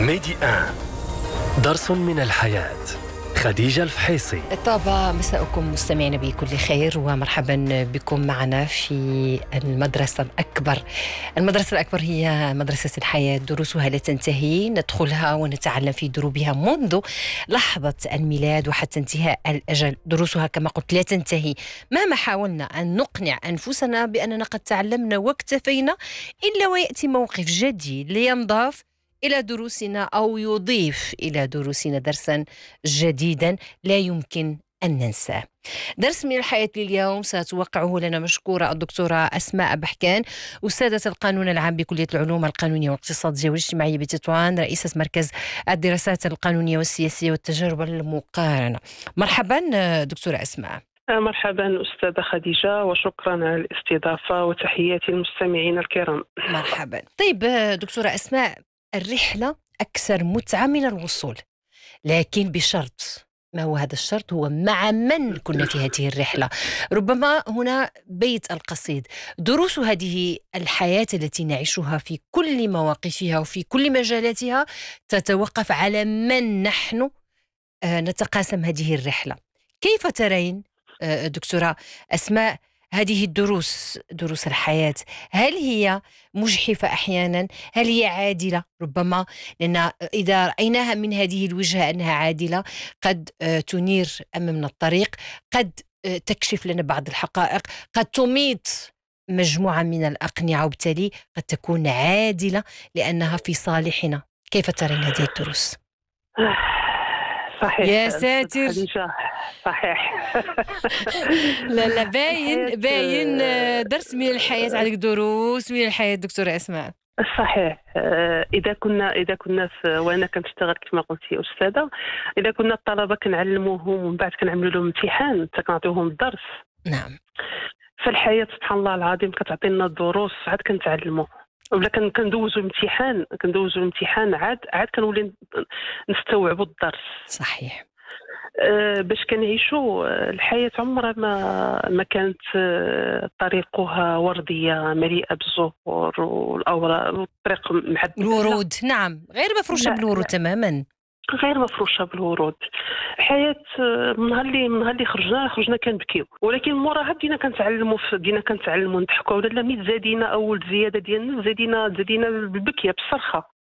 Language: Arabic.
ميدي آن درس من الحياة. خديجة الفحيصي. طاب مساءكم مستمعين بكل خير، ومرحبا بكم معنا في المدرسة الأكبر. المدرسة الأكبر هي مدرسة الحياة، دروسها لا تنتهي، ندخلها ونتعلم في دروبها منذ لحظة الميلاد وحتى انتهاء الأجل. دروسها كما قلت لا تنتهي، مهما حاولنا أن نقنع أنفسنا بأننا قد تعلمنا واكتفينا، إلا ويأتي موقف جديد لينضاف إلى دروسنا أو يضيف إلى دروسنا درسا جديدا لا يمكن أن ننساه. درس من الحياة لليوم ستوقعه لنا مشكورة الدكتورة أسماء بحكان، أستاذة القانون العام بكلية العلوم القانونية والاقتصادية والاجتماعية بتطوان، رئيسة مركز الدراسات القانونية والسياسية والتجارب المقارنة. مرحبا دكتورة أسماء. مرحبا أستاذة خديجة، وشكرا على الاستضافة، وتحياتي للمستمعين الكرام. مرحبا. طيب دكتورة أسماء، الرحلة أكثر متعة من الوصول، لكن بشرط. ما هو هذا الشرط؟ هو مع من كنا في هذه الرحلة. ربما هنا بيت القصيد. دروس هذه الحياة التي نعيشها في كل مواقفها وفي كل مجالاتها تتوقف على من نحن نتقاسم هذه الرحلة. كيف ترين دكتورة أسماء هذه الدروس، دروس الحياة؟ هل هي مجحفة أحيانا؟ هل هي عادلة؟ ربما لأن إذا رأيناها من هذه الوجهة أنها عادلة قد تنير أمامنا الطريق، قد تكشف لنا بعض الحقائق، قد تميط مجموعة من الأقنعة، وبالتالي قد تكون عادلة لأنها في صالحنا. كيف ترين هذه الدروس؟ صحيح يا ساتر. صحيح. لا باين درس من الحياة. عندك دروس من الحياة دكتورة أسماء. صحيح. إذا كنا وأنا كنشتغل كما قلتي أستاذة، إذا كنا الطلبة كنعلموهم ومن بعد كنعملوا لهم امتحان كنعطيوهم الدرس. نعم. فالحياة سبحان الله العظيم كتعطينا الدروس عاد كنتعلموا، ولا كندوزوا الامتحان عاد كنولي نستوعبوا الدرس. صحيح. باش كنعيشوا الحياة عمرها ما كانت طريقها وردية مليئة بالزهور والأوراق والطريق محددة. الورود، نعم، غير مفروشة بالورود تماما. غير مفروشة بالورود. حياة من اللي خرجنا كنبكيو، ولكن موراها بدينا كنتعلموا نضحكوا، ولا ميت زادينا اول زياده ديالنا زادينا بالبكيه بالصرخه.